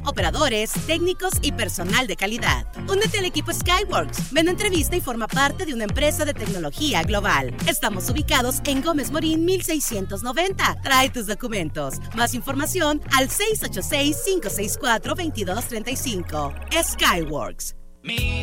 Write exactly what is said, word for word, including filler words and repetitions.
operadores, técnicos y personal de calidad. Únete al equipo Skyworks. Ven a entrevista y forma parte de una empresa de tecnología global. Estamos ubicados en Gómez Morín mil seiscientos noventa. Trae tus documentos. Más información al seis ocho seis, cinco seis cuatro, dos dos tres cinco. Skyworks. Mi